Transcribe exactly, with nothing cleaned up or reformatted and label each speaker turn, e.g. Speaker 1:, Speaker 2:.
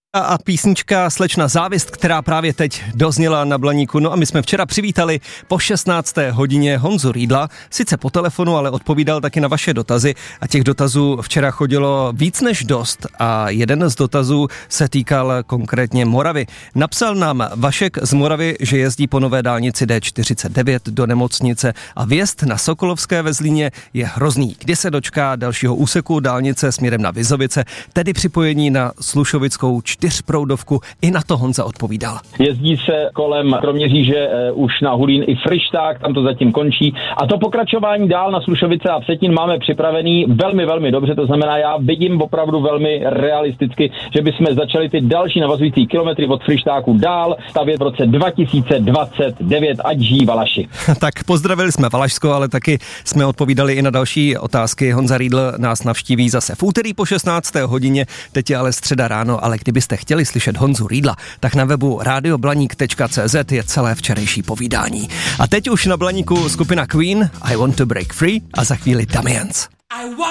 Speaker 1: A písnička Slečna závist, která právě teď dozněla na Blaníku. No a my jsme včera přivítali po šestnácté hodině Honzu Riedla, sice po telefonu, ale odpovídal taky na vaše dotazy a těch dotazů včera chodilo víc než dost a jeden z dotazů se týkal konkrétně Moravy. Napsal nám Vašek z Moravy, že jezdí po nové dálnici D čtyřicet devět do nemocnice a vjezd na Sokolovské ve Zlíně je hrozný. Kdy se dočká dalšího úseku dálnice směrem na Vizovice, tedy připojení na Slušovickou čtyřproudovku, i na to Honza odpovídal.
Speaker 2: Jezdí se kolem Kroměříže uh, už na Hulín i Fryšták, tam to zatím končí. A to pokračování dál na Slušovice a Vsetín máme připravený velmi, velmi dobře. To znamená, já vidím opravdu velmi realisticky, že bychom začali ty další navazující kilometry od Fryštáku dál stavět v roce dva tisíce dvacet devět, ať žijí Valaši.
Speaker 1: Tak pozdravili jsme Valašsko, ale taky jsme odpovídali i na další otázky. Honza Riedl nás navštíví zase v úterý po šestnácté hodině, teď je ale středa ráno, ale kdybyste chtěli slyšet Honzu Riedla, tak na webu radio blaník tečka cé zet je celé včerejší povídání. A teď už na Blaníku skupina Queen, I Want to Break Free a za chvíli Damians.